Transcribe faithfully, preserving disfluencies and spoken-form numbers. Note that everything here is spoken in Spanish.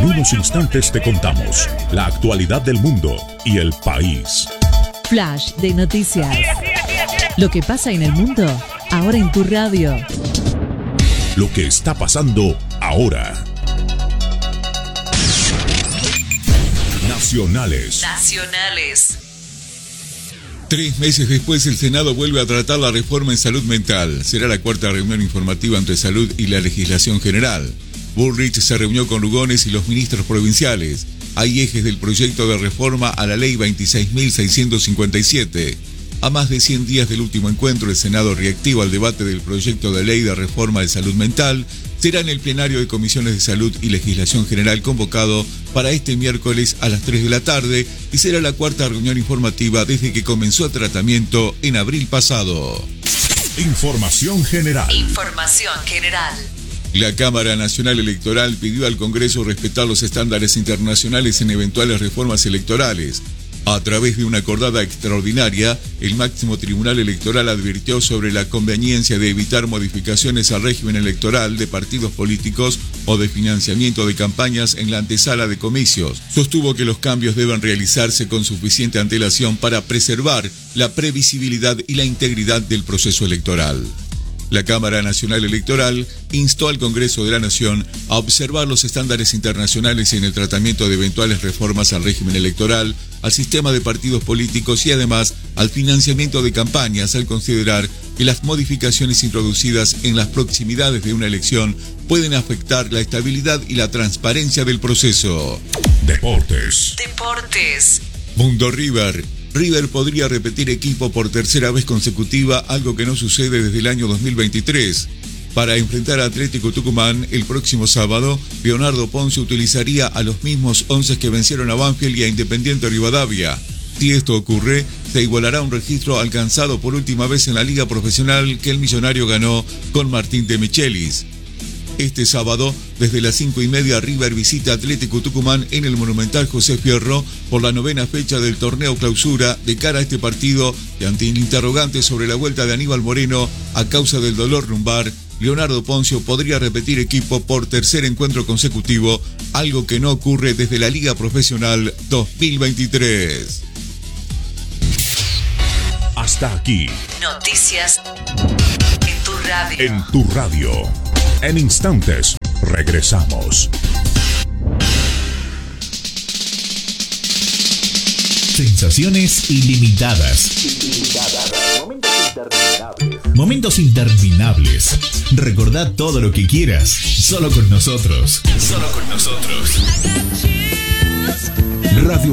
En unos instantes te contamos la actualidad del mundo y el país. Flash de noticias. Lo que pasa en el mundo, ahora en tu radio. Lo que está pasando ahora. Nacionales. Nacionales. Tres meses después, el Senado vuelve a tratar la reforma en salud mental. Será la cuarta reunión informativa entre salud y la legislación general. Bullrich se reunió con Lugones y los ministros provinciales. Hay ejes del proyecto de reforma a la ley veintiséis mil seiscientos cincuenta y siete. A más de cien días del último encuentro, el Senado reactiva el debate del proyecto de ley de reforma de salud mental. Será en el plenario de Comisiones de Salud y Legislación General convocado para este miércoles a las tres de la tarde y será la cuarta reunión informativa desde que comenzó el tratamiento en abril pasado. Información general. Información general. La Cámara Nacional Electoral pidió al Congreso respetar los estándares internacionales en eventuales reformas electorales. A través de una acordada extraordinaria, el máximo tribunal electoral advirtió sobre la conveniencia de evitar modificaciones al régimen electoral de partidos políticos o de financiamiento de campañas en la antesala de comicios. Sostuvo que los cambios deben realizarse con suficiente antelación para preservar la previsibilidad y la integridad del proceso electoral. La Cámara Nacional Electoral instó al Congreso de la Nación a observar los estándares internacionales en el tratamiento de eventuales reformas al régimen electoral, al sistema de partidos políticos y además al financiamiento de campañas, al considerar que las modificaciones introducidas en las proximidades de una elección pueden afectar la estabilidad y la transparencia del proceso. Deportes. Deportes. Mundo River. River podría repetir equipo por tercera vez consecutiva, algo que no sucede desde el año dos mil veintitrés. Para enfrentar a Atlético Tucumán el próximo sábado, Leonardo Poncio utilizaría a los mismos once que vencieron a Banfield y a Independiente Rivadavia. Si esto ocurre, se igualará un registro alcanzado por última vez en la Liga Profesional que el Millonario ganó con Martín de Michelis. Este sábado, desde las cinco y media, River visita Atlético Tucumán en el Monumental José Fierro por la novena fecha del torneo clausura. De cara a este partido y ante el interrogante sobre la vuelta de Aníbal Moreno a causa del dolor lumbar, Leonardo Poncio podría repetir equipo por tercer encuentro consecutivo, algo que no ocurre desde la Liga Profesional dos mil veintitrés. Hasta aquí. Noticias en tu radio. En tu radio. En instantes, regresamos. Sensaciones ilimitadas. Ilimitadas. Momentos interminables. Momentos interminables. Recordá todo lo que quieras, solo con nosotros. Solo con nosotros. Radio